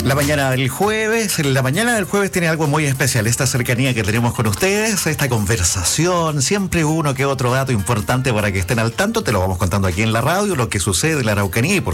La mañana del jueves tiene algo muy especial, esta cercanía que tenemos con ustedes, esta conversación, siempre uno que otro dato importante para que estén al tanto, te lo vamos contando aquí en la radio, lo que sucede en la Araucanía y por